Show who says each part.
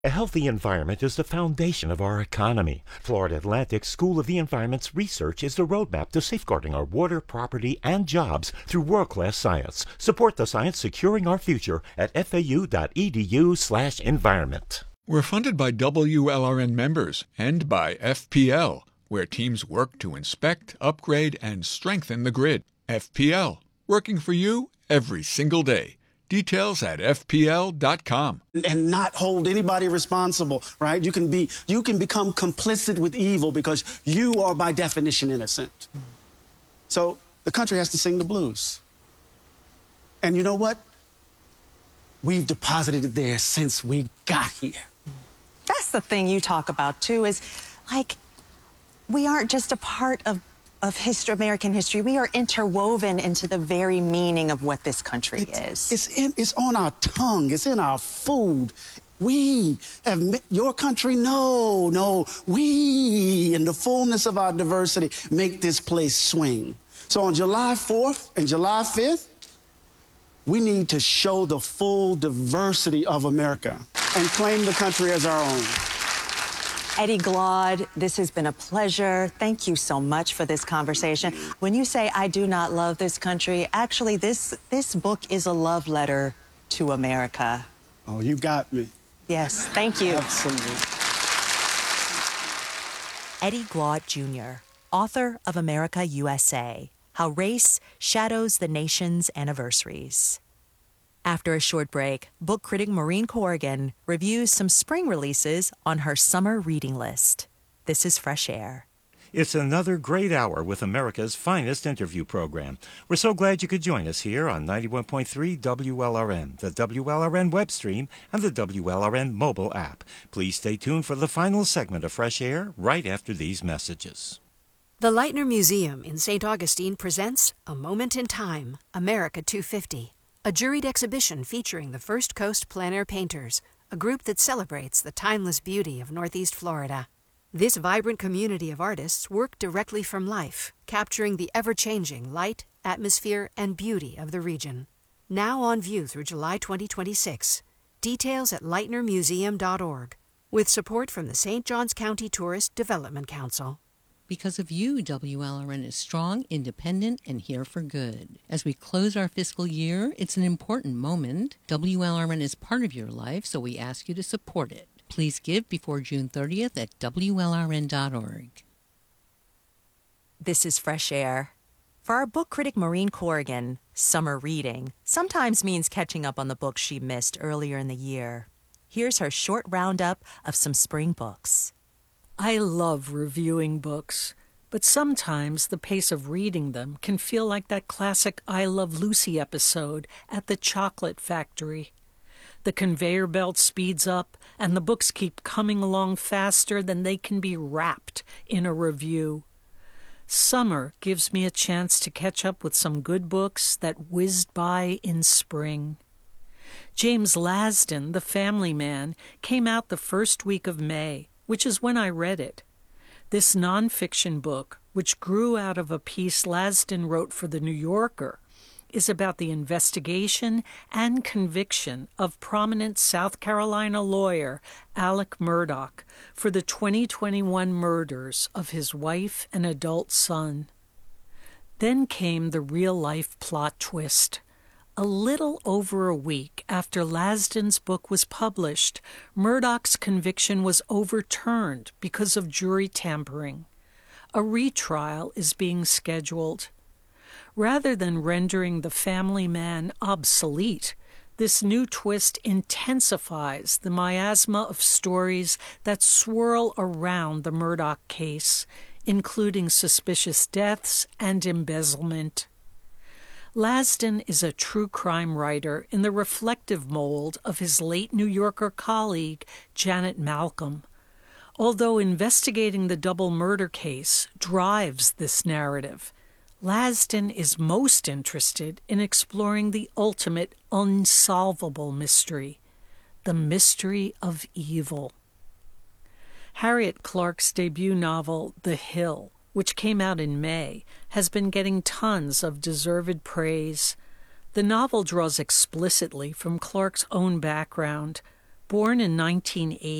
Speaker 1: A healthy environment is the foundation of our economy. Florida Atlantic School of the Environment's research is the roadmap to safeguarding our water, property, and jobs through world-class science. Support the science securing our future at fau.edu/environment.
Speaker 2: We're funded by WLRN members and by FPL, where teams work to inspect, upgrade, and strengthen the grid. FPL, working for you every single day. Details at fpl.com.
Speaker 3: And not hold anybody responsible, right? You can become complicit with evil because you are by definition innocent. So the country has to sing the blues. And you know what? We've deposited it there since we got here.
Speaker 4: That's the thing you talk about, too, is like we aren't just a part of history, American history. We are interwoven into the very meaning of what this country is.
Speaker 3: It's on our tongue. It's in our food. We have your country. No. We, in the fullness of our diversity, make this place swing. So on July 4th and July 5th, we need to show the full diversity of America and claim the country as our own.
Speaker 4: Eddie Glaude, this has been a pleasure. Thank you so much for this conversation. When you say I do not love this country, actually, this book is a love letter to America.
Speaker 3: Oh, you got me.
Speaker 4: Yes, thank you.
Speaker 3: Absolutely.
Speaker 5: Eddie Glaude, Jr., author of America, USA, How Race Shadows the Nation's Anniversaries. After a short break, book critic Maureen Corrigan reviews some spring releases on her summer reading list. This is Fresh Air.
Speaker 1: It's another great hour with America's finest interview program. We're so glad you could join us here on 91.3 WLRN, the WLRN web stream, and the WLRN mobile app. Please stay tuned for the final segment of Fresh Air right after these messages.
Speaker 6: The Lightner Museum in St. Augustine presents A Moment in Time, America 250. A juried exhibition featuring the First Coast Plein Air Painters, a group that celebrates the timeless beauty of Northeast Florida. This vibrant community of artists work directly from life, capturing the ever-changing light, atmosphere, and beauty of the region. Now on view through July 2026. Details at lightnermuseum.org, with support from the St. Johns County Tourist Development Council.
Speaker 7: Because of you, WLRN is strong, independent, and here for good. As we close our fiscal year, it's an important moment. WLRN is part of your life, so we ask you to support it. Please give before June 30th at WLRN.org.
Speaker 5: This is Fresh Air. For our book critic Maureen Corrigan, summer reading sometimes means catching up on the books she missed earlier in the year. Here's her short roundup of some spring books.
Speaker 8: I love reviewing books, but sometimes the pace of reading them can feel like that classic I Love Lucy episode at the chocolate factory. The conveyor belt speeds up, and the books keep coming along faster than they can be wrapped in a review. Summer gives me a chance to catch up with some good books that whizzed by in spring. James Lasdon, The Family Man, came out the first week of May, which is when I read it. This nonfiction book, which grew out of a piece Lasdon wrote for The New Yorker, is about the investigation and conviction of prominent South Carolina lawyer Alec Murdaugh for the 2021 murders of his wife and adult son. Then came the real-life plot twist. A little over a week after Lasdon's book was published, Murdaugh's conviction was overturned because of jury tampering. A retrial is being scheduled. Rather than rendering The Family Man obsolete, this new twist intensifies the miasma of stories that swirl around the Murdaugh case, including suspicious deaths and embezzlement. Lasdon is a true crime writer in the reflective mold of his late New Yorker colleague, Janet Malcolm. Although investigating the double murder case drives this narrative, Lasdon is most interested in exploring the ultimate unsolvable mystery, the mystery of evil. Harriet Clark's debut novel, The Hill, which came out in May, has been getting tons of deserved praise. The novel draws explicitly from Clark's own background, Born in 1980,